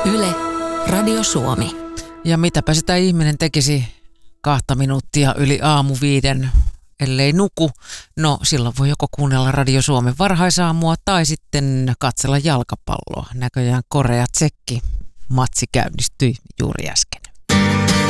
Yle, Radio Suomi. Ja mitäpä sitä ihminen tekisi 2 minuuttia yli aamu 5, ellei nuku. No silloin voi joko kuunnella Radio Suomen varhaisaamua tai sitten katsella jalkapalloa. Näköjään Korea-Tsekki matsi käynnistyi juuri äsken.